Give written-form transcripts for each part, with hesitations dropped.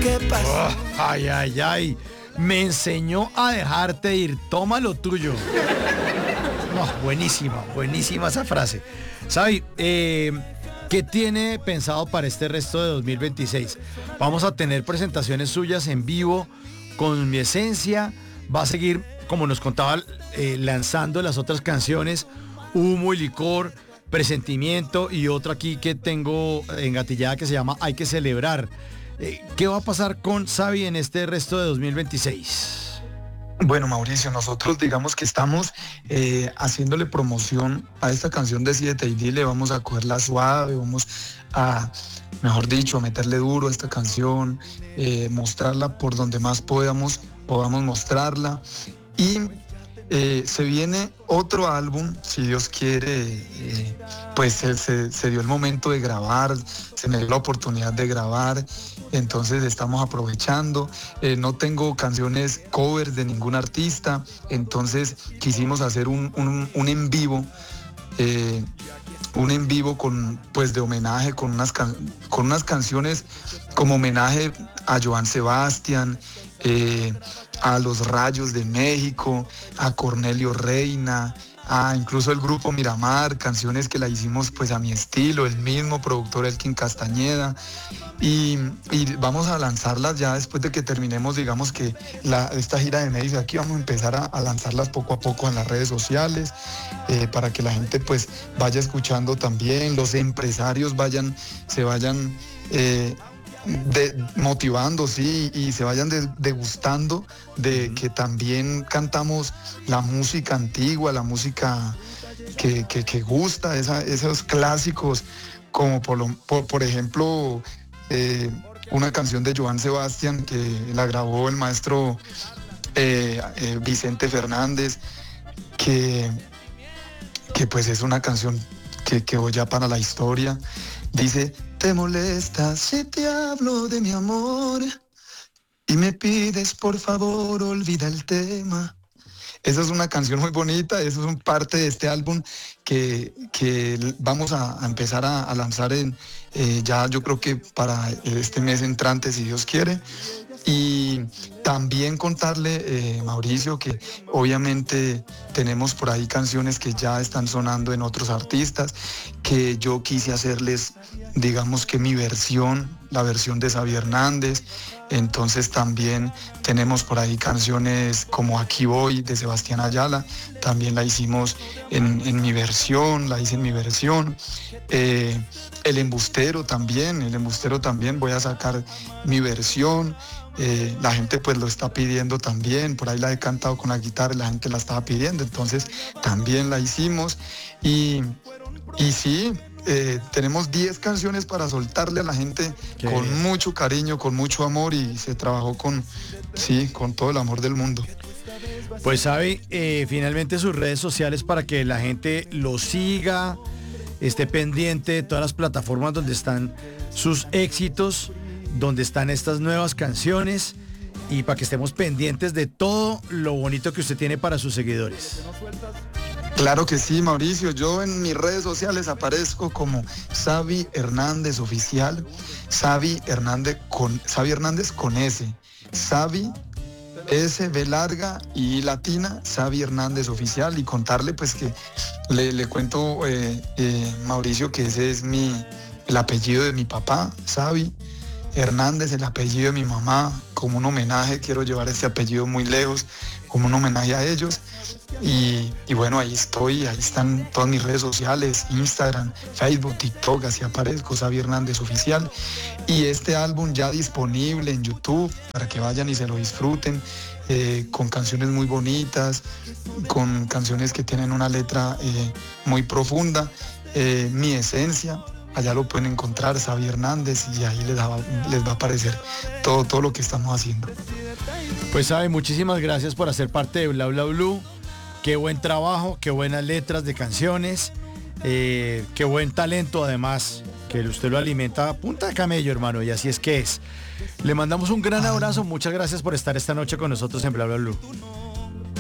¿Qué pasa? Ay, ay, ay. Me enseñó a dejarte ir. Toma lo tuyo. No, buenísima, buenísima esa frase. Xavi, ¿qué tiene pensado para este resto de 2026? Vamos a tener presentaciones suyas en vivo con Mi Esencia. Va a seguir, como nos contaba, lanzando las otras canciones, Humo y Licor, Presentimiento, y otra aquí que tengo engatillada que se llama Hay que Celebrar. ¿Qué va a pasar con Xavi en este resto de 2026? Bueno, Mauricio, nosotros digamos que estamos haciéndole promoción a esta canción de Siete y Dile. Vamos a cogerla suave, vamos a, mejor dicho, a meterle duro a esta canción, mostrarla por donde más podamos mostrarla. Y se viene otro álbum, si Dios quiere. Pues se dio el momento de grabar, se me dio la oportunidad de grabar, entonces estamos aprovechando. No tengo canciones covers de ningún artista, entonces quisimos hacer un en vivo, un en vivo con, pues, de homenaje, con unas canciones como homenaje a Joan Sebastián, a Los Rayos de México, a Cornelio Reina, a incluso el grupo Miramar, canciones que la hicimos pues a mi estilo, el mismo productor Elkin Castañeda, y vamos a lanzarlas ya después de que terminemos, digamos que esta gira de medios. Aquí vamos a empezar a lanzarlas poco a poco en las redes sociales, para que la gente pues vaya escuchando también, los empresarios se vayan motivando, sí, y se vayan degustando de que también cantamos la música antigua, la música que gusta, esos clásicos, como por ejemplo una canción de Joan Sebastián que la grabó el maestro Vicente Fernández, que pues es una canción que quedó ya para la historia. Dice: te molesta si te hablo de mi amor y me pides por favor olvida el tema. Esa es una canción muy bonita, eso es un parte de este álbum que vamos a empezar a lanzar ya yo creo que para este mes entrante, si Dios quiere. Y también contarle, Mauricio, que obviamente tenemos por ahí canciones que ya están sonando en otros artistas, que yo quise hacerles, digamos que mi versión, la versión de Xavi Hernández. Entonces también tenemos por ahí canciones como Aquí Voy, de Sebastián Ayala, también la hicimos en mi versión, la hice en mi versión. El Embustero también, voy a sacar mi versión. La gente pues lo está pidiendo también, por ahí la he cantado con la guitarra y la gente la estaba pidiendo, entonces también la hicimos. Y sí, tenemos 10 canciones para soltarle a la gente con mucho cariño, con mucho amor, y se trabajó con todo el amor del mundo. Pues Xavi, finalmente sus redes sociales para que la gente lo siga, esté pendiente de todas las plataformas donde están sus éxitos, donde están estas nuevas canciones, y para que estemos pendientes de todo lo bonito que usted tiene para sus seguidores. Claro que sí, Mauricio. Yo en mis redes sociales aparezco como Xavi Hernández Oficial, Xavi Hernández con S, Xavi S, B larga y latina, Xavi Hernández Oficial. Y contarle pues que le cuento, Mauricio, que ese es el apellido de mi papá, Xavi Hernández, el apellido de mi mamá. Como un homenaje, quiero llevar ese apellido muy lejos, como un homenaje a ellos. Y bueno, ahí estoy, ahí están todas mis redes sociales, Instagram, Facebook, TikTok, así aparezco, Xavi Hernández Oficial. Y este álbum ya disponible en YouTube para que vayan y se lo disfruten, con canciones muy bonitas, con canciones que tienen una letra muy profunda. Mi Esencia, allá lo pueden encontrar, Xavi Hernández, y ahí les va a aparecer todo lo que estamos haciendo. Pues Xavi, muchísimas gracias por hacer parte de Bla Bla Blue. Qué buen trabajo, qué buenas letras de canciones, qué buen talento además, que usted lo alimenta a punta de camello, hermano, y así es que es. Le mandamos un gran abrazo, muchas gracias por estar esta noche con nosotros en Bla Bla Blue.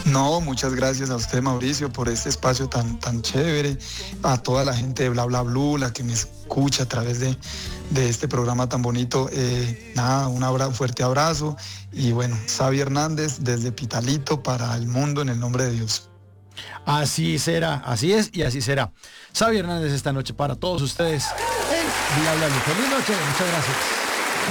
No, muchas gracias a usted, Mauricio, por este espacio tan chévere, a toda la gente de Bla Bla Blue, la que me escucha a través de este programa tan bonito. Nada, un fuerte abrazo y bueno, Xavi Hernández desde Pitalito para el mundo en el nombre de Dios. Así será, así es y así será. Xavi Hernández esta noche para todos ustedes en Bla Bla Blue. Feliz noche, muchas gracias.